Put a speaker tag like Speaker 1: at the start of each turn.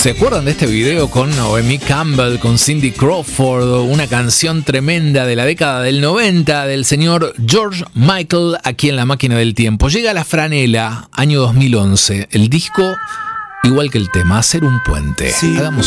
Speaker 1: ¿Se acuerdan de este video con Noemi Campbell, con Cindy Crawford? Una canción tremenda de la década del 90 del señor George Michael, aquí en La Máquina del Tiempo. Llega La Franela, año 2011. El disco, igual que el tema, Hacer un puente.
Speaker 2: Si
Speaker 1: Hagamos